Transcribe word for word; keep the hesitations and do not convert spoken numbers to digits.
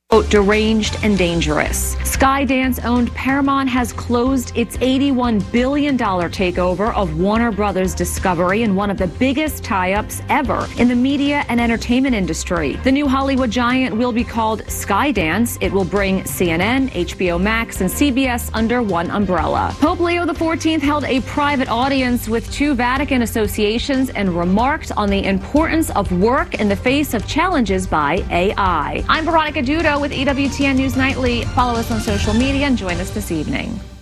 quote, deranged and dangerous. Skydance-owned Paramount has closed its eighty-one billion dollars takeover of Warner Brothers Discovery in one of the biggest tie-ups ever in the media and entertainment industry. The new Hollywood giant will be called Skydance. It will bring C N N, H B O Max, and C B S under one umbrella. Pope Leo the fourteenth held a private audience with two Vatican associations and remarked on the importance of work in the face of challenges by A I. I'm Veronica Dudo with E W T N News Nightly. Follow us on social media and join us this evening.